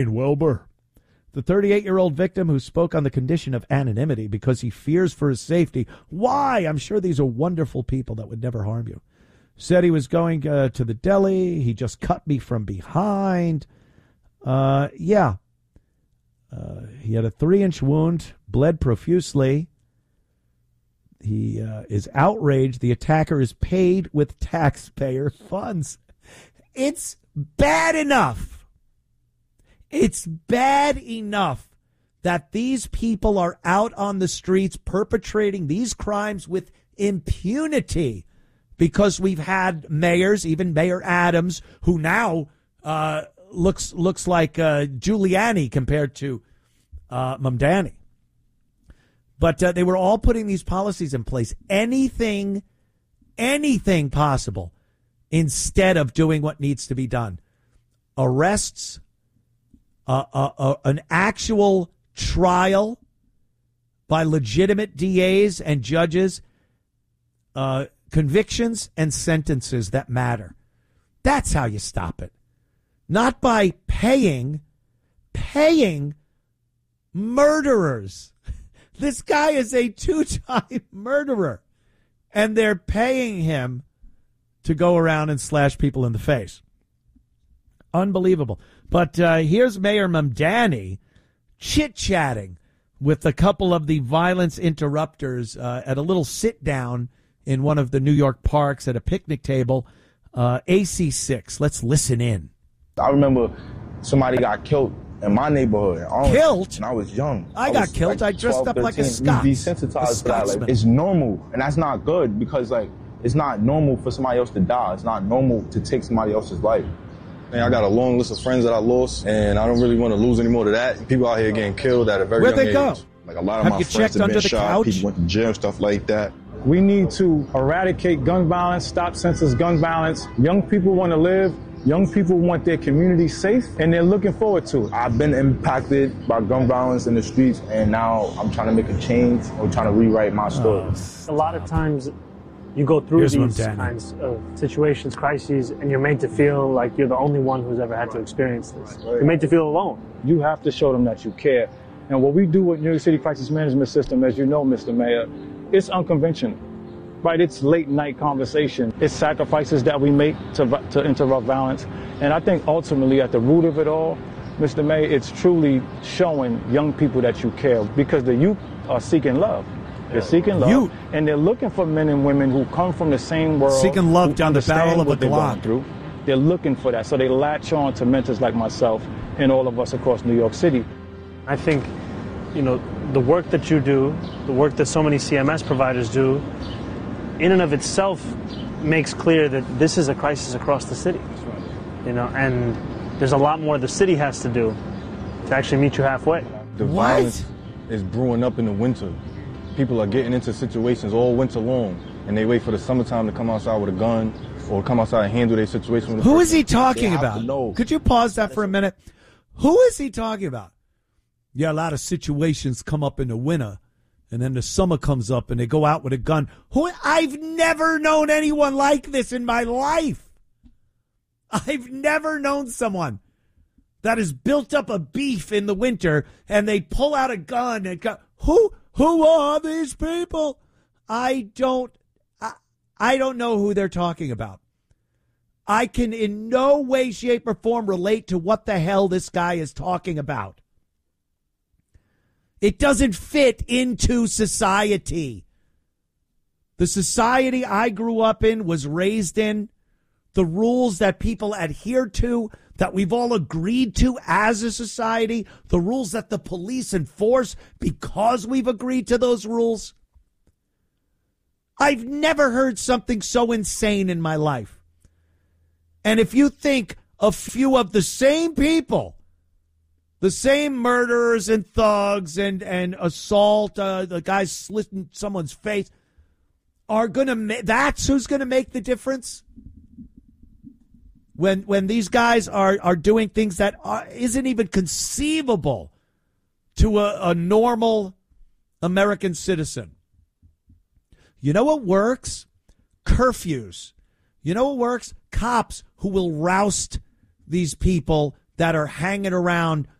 Wilbur. The 38-year-old victim who spoke on the condition of anonymity because he fears for his safety. Why? I'm sure these are wonderful people that would never harm you. Said he was going to the deli. He just cut me from behind. He had a 3-inch wound, bled profusely. He is outraged. The attacker is paid with taxpayer funds. It's bad enough. It's bad enough that these people are out on the streets perpetrating these crimes with impunity because we've had mayors, even Mayor Adams, who now looks like Giuliani compared to Mamdani. But they were all putting these policies in place. Anything possible instead of doing what needs to be done. Arrests, an actual trial by legitimate DAs and judges, convictions and sentences that matter. That's how you stop it. Not by paying murderers. This guy is a 2-time murderer, and they're paying him to go around and slash people in the face. Unbelievable. But here's Mayor Mamdani chit-chatting with a couple of the violence interrupters at a little sit-down in one of the New York parks at a picnic table, AC6. Let's listen in. I remember somebody got killed in my neighborhood. Killed? When I was young. I got killed. Like I dressed 12, up 13. like a Scot. We desensitized to that. Like, it's normal, and that's not good because, like, it's not normal for somebody else to die. It's not normal to take somebody else's life. I got a long list of friends that I lost, and I don't really want to lose any more to that. People out here getting killed at a very young age. Where'd they go? Like a lot of my friends have been shot. People went to jail, stuff like that. We need to eradicate gun violence, stop senseless gun violence. Young people want to live. Young people want their community safe, and they're looking forward to it. I've been impacted by gun violence in the streets, and now I'm trying to make a change or trying to rewrite my story. A lot of times you go through these kinds of situations, crises, and you're made to feel like you're the only one who's ever had to experience this. You're made to feel alone. You have to show them that you care. And what we do with New York City Crisis Management System, as you know, Mr. Mayor, it's unconventional. Right, it's late night conversation. It's sacrifices that we make to interrupt violence. And I think ultimately at the root of it all, Mr. Mayor, it's truly showing young people that you care because the youth are seeking love. They're seeking love, and they're looking for men and women who come from the same world. Seeking love down the barrel of a Glock. They're looking for that, so they latch on to mentors like myself and all of us across New York City. I think, the work that you do, the work that so many CMS providers do, in and of itself makes clear that this is a crisis across the city. And there's a lot more the city has to do to actually meet you halfway. The violence is brewing up in the winter. People are getting into situations all winter long, and they wait for the summertime to come outside with a gun or come outside and handle their situation. Who is he talking about? Could you pause that for a minute? Who is he talking about? Yeah, a lot of situations come up in the winter, and then the summer comes up, and they go out with a gun. I've never known anyone like this in my life. I've never known someone that has built up a beef in the winter, and they pull out a gun and go, Who are these people? I don't know who they're talking about. I can in no way, shape, or form relate to what the hell this guy is talking about. It doesn't fit into society. The society I grew up in, was raised in, the rules that people adhere to, that we've all agreed to as a society, the rules that the police enforce because we've agreed to those rules. I've never heard something so insane in my life. And if you think a few of the same people, the same murderers and thugs and assault, the guys slitting someone's face, are going to, that's who's going to make the difference? When these guys are doing things that isn't even conceivable to a normal American citizen. You know what works? Curfews. You know what works? Cops who will roust these people that are hanging around